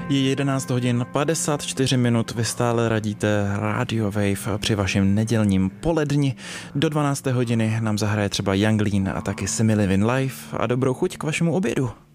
Je 11 hodin 54 minut, vy stále radíte Radio Wave při vašem nedělním poledni. Do 12. hodiny nám zahraje třeba Young Lean a taky Simi Living Life a dobrou chuť k vašemu obědu.